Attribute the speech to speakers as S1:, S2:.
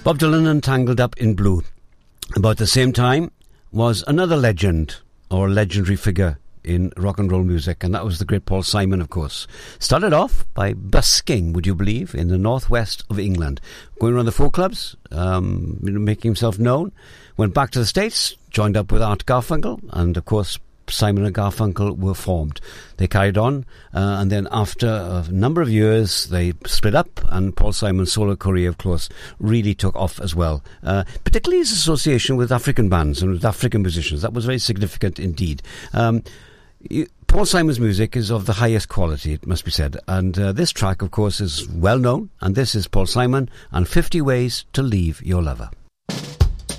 S1: Bob Dylan and Tangled Up in Blue. About the same time was another legend, or legendary figure in rock and roll music, and that was the great Paul Simon, of course. Started off by busking, would you believe, in the northwest of England, going around the folk clubs, making himself known. Went back to the States, joined up with Art Garfunkel, and of course Simon and Garfunkel were formed. They carried on, and then after a number of years they split up, and Paul Simon's solo career, of course, really took off as well, particularly his association with African bands and with African musicians. That was very significant indeed. Paul Simon's music is of the highest quality, it must be said, and this track, of course, is well known, and this is Paul Simon and 50 Ways to Leave Your Lover.